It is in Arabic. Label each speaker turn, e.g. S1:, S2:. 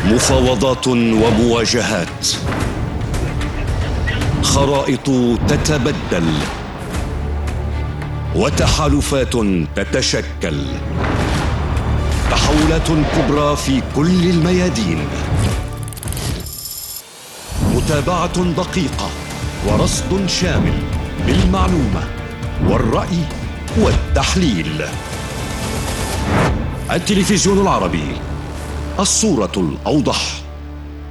S1: مفاوضات ومواجهات، خرائط تتبدل وتحالفات تتشكل، تحولات كبرى في كل الميادين، متابعة دقيقة ورصد شامل بالمعلومة والرأي والتحليل. التلفزيون العربي، الصورة الأوضح.